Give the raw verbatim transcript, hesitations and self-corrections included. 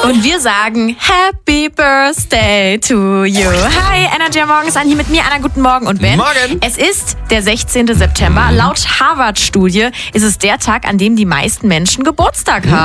Und wir sagen Happy Birthday to you. Hi, Energy am Morgens an, hier mit mir, Anna, guten Morgen und Ben. Morgen. Es ist der sechzehnte September. Laut Harvard-Studie ist es der Tag, an dem die meisten Menschen Geburtstag haben.